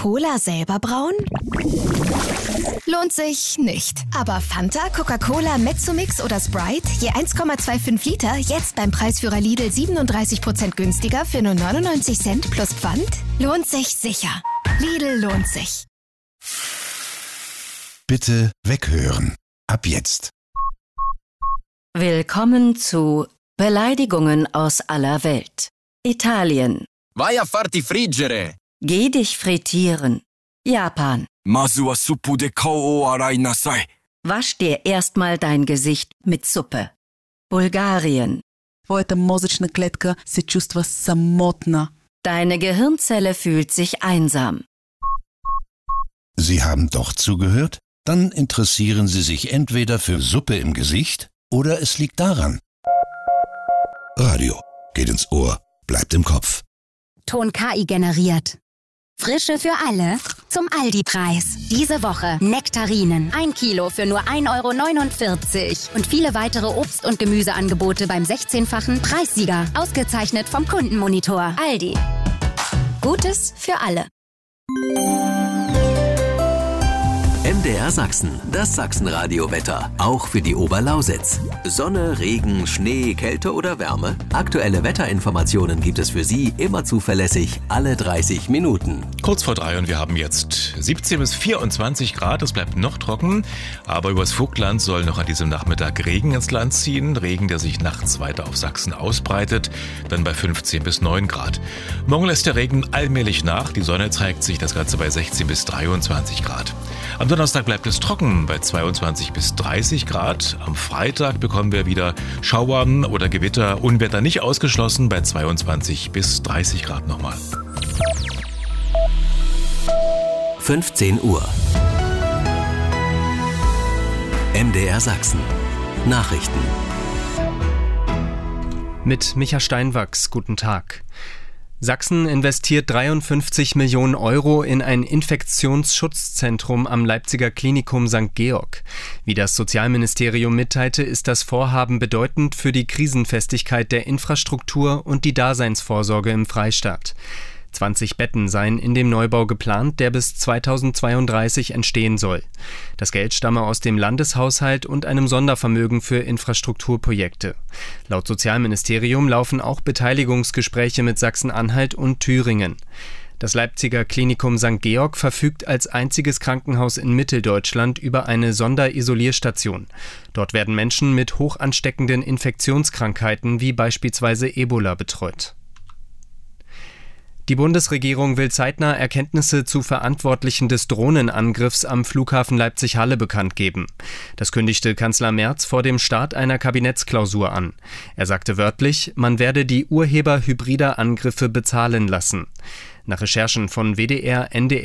Cola selber brauen? Lohnt sich nicht. Aber Fanta, Coca-Cola, Mezzomix oder Sprite, je 1,25 Liter, jetzt beim Preisführer Lidl 37% günstiger für nur 99 Cent plus Pfand? Lohnt sich sicher. Lidl lohnt sich. Bitte weghören. Ab jetzt. Willkommen zu Beleidigungen aus aller Welt. Italien. Vai a farti friggere. Geh dich frittieren. Japan. Mazu wa suppu de kao o arai nasai. Wasch dir erstmal dein Gesicht mit Suppe. Bulgarien. Твоята мозъчна клетка се чувства самотна. Deine Gehirnzelle fühlt sich einsam. Sie haben doch zugehört? Dann interessieren Sie sich entweder für Suppe im Gesicht oder es liegt daran. Radio geht ins Ohr, bleibt im Kopf. Ton KI generiert. Frische für alle zum Aldi-Preis. Diese Woche Nektarinen. 1 Kilo für nur 1,49 €. Und viele weitere Obst- und Gemüseangebote beim 16-fachen Preissieger. Ausgezeichnet vom Kundenmonitor. Aldi. Gutes für alle. MDR Sachsen, das Sachsenradio-Wetter, auch für die Oberlausitz. Sonne, Regen, Schnee, Kälte oder Wärme? Aktuelle Wetterinformationen gibt es für Sie immer zuverlässig, alle 30 Minuten. Kurz vor 3 und wir haben jetzt 17 bis 24 Grad, es bleibt noch trocken, aber übers Vogtland soll noch an diesem Nachmittag Regen ins Land ziehen. Regen, der sich nachts weiter auf Sachsen ausbreitet, dann bei 15 bis 9 Grad. Morgen lässt der Regen allmählich nach, die Sonne zeigt sich, das Ganze bei 16 bis 23 Grad. Am Donnerstag bleibt es trocken bei 22 bis 30 Grad. Am Freitag bekommen wir wieder Schauer oder Gewitter. Unwetter nicht ausgeschlossen bei 22 bis 30 Grad nochmal. 15 Uhr. MDR Sachsen. Nachrichten. Mit Micha Steinwachs, guten Tag. Sachsen investiert 53 Millionen € in ein Infektionsschutzzentrum am Leipziger Klinikum St. Georg. Wie das Sozialministerium mitteilte, ist das Vorhaben bedeutend für die Krisenfestigkeit der Infrastruktur und die Daseinsvorsorge im Freistaat. 20 Betten seien in dem Neubau geplant, der bis 2032 entstehen soll. Das Geld stamme aus dem Landeshaushalt und einem Sondervermögen für Infrastrukturprojekte. Laut Sozialministerium laufen auch Beteiligungsgespräche mit Sachsen-Anhalt und Thüringen. Das Leipziger Klinikum St. Georg verfügt als einziges Krankenhaus in Mitteldeutschland über eine Sonderisolierstation. Dort werden Menschen mit hoch ansteckenden Infektionskrankheiten wie beispielsweise Ebola betreut. Die Bundesregierung will zeitnah Erkenntnisse zu Verantwortlichen des Drohnenangriffs am Flughafen Leipzig-Halle bekannt geben. Das kündigte Kanzler Merz vor dem Start einer Kabinettsklausur an. Er sagte wörtlich, man werde die Urheber hybrider Angriffe bezahlen lassen. Nach Recherchen von WDR, NDR